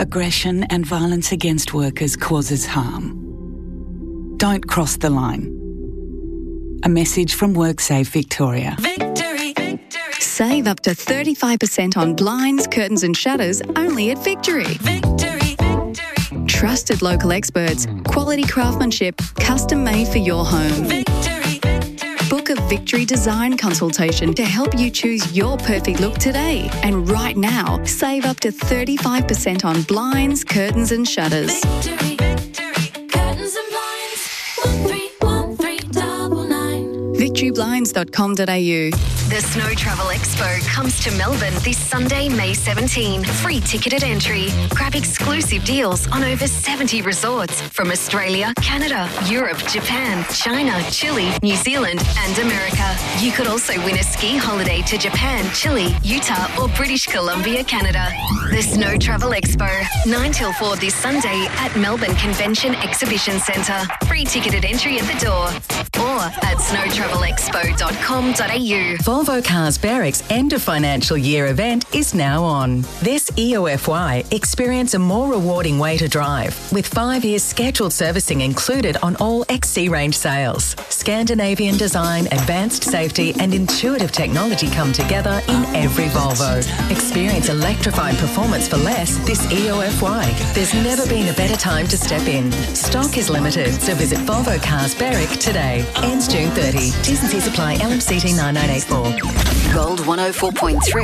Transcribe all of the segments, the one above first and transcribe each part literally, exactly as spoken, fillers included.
aggression and violence against workers causes harm. Don't cross the line. A message from WorkSafe Victoria. Victory, Victory. Save up to thirty-five percent on blinds, curtains and shutters only at Victory. Victory, Victory. Trusted local experts, quality craftsmanship, custom made for your home. Victory, Victory. Book a Victory design consultation to help you choose your perfect look today. And right now, save up to thirty-five percent on blinds, curtains and shutters. Victory, Victory. Curtains and blinds. one three one three nine nine. victory blinds dot com dot a u. The Snow Travel Expo comes to Melbourne this Sunday, May seventeenth. Free ticketed entry. Grab exclusive deals on over seventy resorts from Australia, Canada, Europe, Japan, China, Chile, New Zealand and America. You could also win a ski holiday to Japan, Chile, Utah or British Columbia, Canada. The Snow Travel Expo, nine till four this Sunday at Melbourne Convention Exhibition Centre. Free ticketed entry at the door or at snow travel expo dot com dot a u. Volvo Cars Berwick's end of financial year event is now on. This E O F Y, experience a more rewarding way to drive with five years scheduled servicing included on all X C range sales. Scandinavian design, advanced safety and intuitive technology come together in every Volvo. Experience electrified performance for less this E O F Y. There's never been a better time to step in. Stock is limited, so visit Volvo Cars Berwick today. Ends June thirtieth. T's and C's apply. L M C T nine nine eight four. Gold one oh four point three.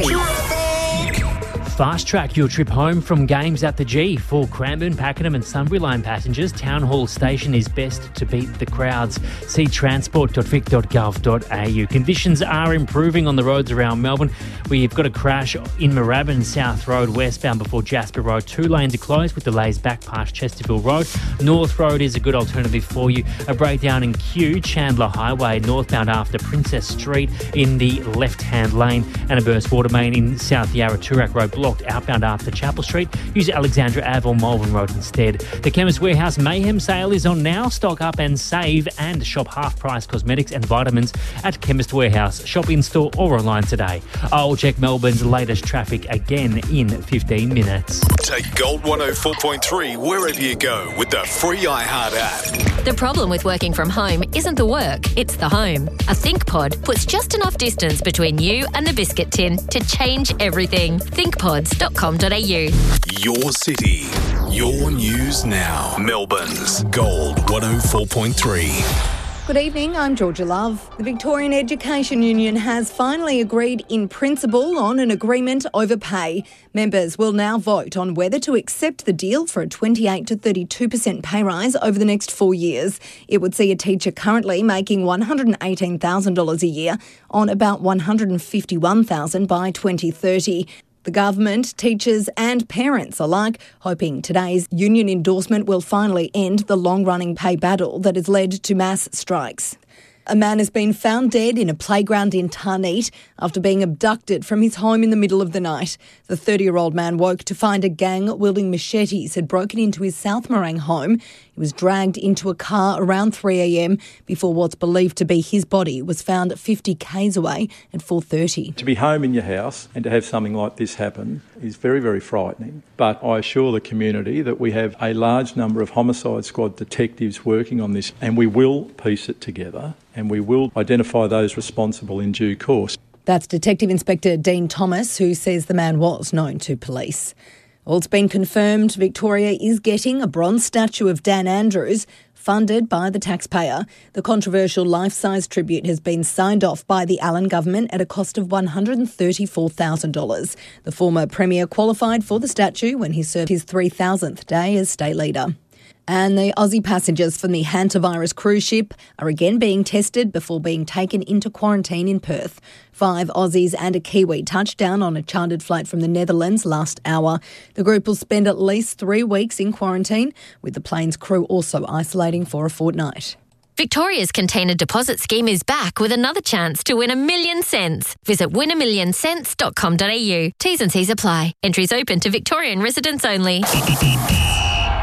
Fast track your trip home from games at the G. For Cranbourne, Pakenham and Sunbury line passengers, Town Hall Station is best to beat the crowds. See transport dot vic dot gov dot a u. Conditions are improving on the roads around Melbourne. We've got a crash in Moorabbin South Road westbound before Jasper Road. Two lanes are closed with delays back past Chesterfield Road. North Road is a good alternative for you. A breakdown in Kew, Chandler Highway northbound after Princess Street in the left-hand lane. And a burst water main in South Yarra Toorak Road blocked outbound after Chapel Street. Use Alexandra Ave or Malvern Road instead. The Chemist Warehouse Mayhem sale is on now. Stock up and save and shop half-price cosmetics and vitamins at Chemist Warehouse. Shop in-store or online today. I'll check Melbourne's latest traffic again in fifteen minutes. Take Gold one oh four point three wherever you go with the free iHeart app. The problem with working from home isn't the work, it's the home. A ThinkPod puts just enough distance between you and the biscuit tin to change everything. think pods dot com dot a u. Your city, your news now. Melbourne's Gold one oh four point three. Good evening, I'm Georgia Love. The Victorian Education Union has finally agreed in principle on an agreement over pay. Members will now vote on whether to accept the deal for a twenty-eight to thirty-two percent pay rise over the next four years. It would see a teacher currently making one hundred eighteen thousand dollars a year on about one hundred fifty-one thousand dollars by twenty thirty. The government, teachers and parents alike hoping today's union endorsement will finally end the long-running pay battle that has led to mass strikes. A man has been found dead in a playground in Tarneet after being abducted from his home in the middle of the night. The thirty-year-old man woke to find a gang wielding machetes had broken into his South Morang home. He was dragged into a car around three a.m. before what's believed to be his body was found fifty kays away at four thirty. To be home in your house and to have something like this happen is very, very frightening. But I assure the community that we have a large number of homicide squad detectives working on this, and we will piece it together and we will identify those responsible in due course. That's Detective Inspector Dean Thomas, who says the man was known to police. Well, it's been confirmed Victoria is getting a bronze statue of Dan Andrews, funded by the taxpayer. The controversial life-size tribute has been signed off by the Allen government at a cost of one hundred thirty-four thousand dollars. The former Premier qualified for the statue when he served his three thousandth day as state leader. And the Aussie passengers from the hantavirus cruise ship are again being tested before being taken into quarantine in Perth. Five Aussies and a Kiwi touched down on a chartered flight from the Netherlands last hour. The group will spend at least three weeks in quarantine, with the plane's crew also isolating for a fortnight. Victoria's Container Deposit Scheme is back with another chance to win a million cents. Visit win a million cents dot com dot a u. T's and C's apply. Entries open to Victorian residents only.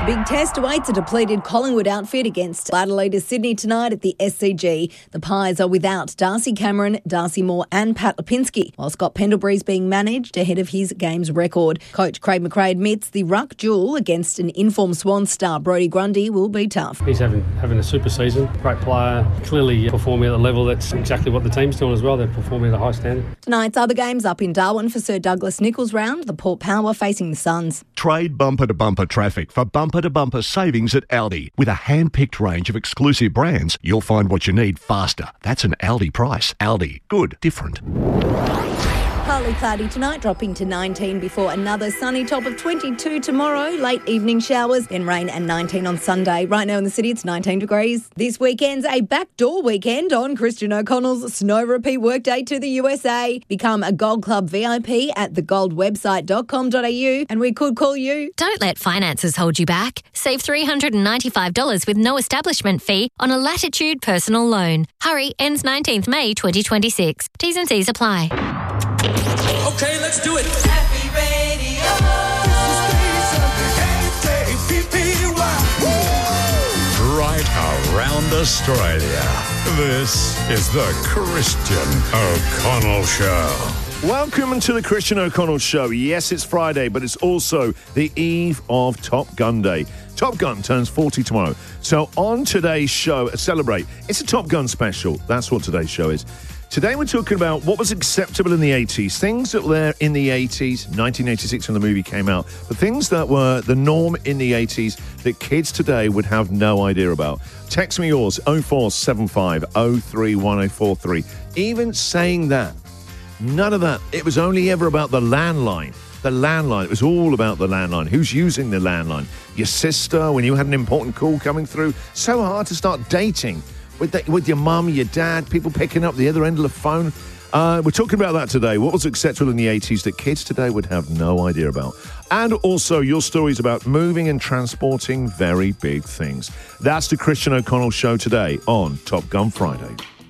Big test awaits a depleted Collingwood outfit against Adelaide Sydney tonight at the S C G. The Pies are without Darcy Cameron, Darcy Moore and Pat Lipinski, while Scott Pendlebury's being managed ahead of his games record. Coach Craig McRae admits the ruck duel against an informed Swans star Brodie Grundy will be tough. He's having having a super season, great player, clearly performing at a level that's exactly what the team's doing as well. They're performing at a high standard. Tonight's other games up in Darwin for Sir Douglas Nicholls round, the Port Power facing the Suns. Trade bumper-to-bumper traffic for bumper-to-bumper savings at Aldi. With a hand-picked range of exclusive brands, you'll find what you need faster. That's an Aldi price. Aldi. Good. Different. Partly cloudy tonight, dropping to nineteen before another sunny top of twenty-two tomorrow. Late evening showers, then rain and nineteen on Sunday. Right now in the city, it's nineteen degrees. This weekend's a backdoor weekend on Christian O'Connell's Snow Repeat Workday to the U S A. Become a Gold Club V I P at the gold website dot com dot a u and we could call you. Don't let finances hold you back. Save three hundred ninety-five dollars with no establishment fee on a Latitude personal loan. Hurry, ends nineteenth May twenty twenty-six. T's and C's apply. Okay, let's do it. Happy Radio. Right around Australia. This is the Christian O'Connell Show. Welcome to the Christian O'Connell Show. Yes, it's Friday, but it's also the eve of Top Gun Day. Top Gun turns forty tomorrow. So on today's show, Celebrate, it's a Top Gun special. That's what today's show is. Today we're talking about what was acceptable in the eighties, things that were there in the eighties, nineteen eighty-six when the movie came out, but things that were the norm in the eighties that kids today would have no idea about. Text me yours, oh four seven five oh three one oh four three. Even saying that, none of that. It was only ever about the landline. The landline. It was all about the landline. Who's using the landline? Your sister, when you had an important call coming through. So hard to start dating. With, the, with your mum, your dad, people picking up the other end of the phone. Uh, we're talking about that today. What was acceptable in the eighties that kids today would have no idea about? And also your stories about moving and transporting very big things. That's the Christian O'Connell Show today on Top Gun Friday.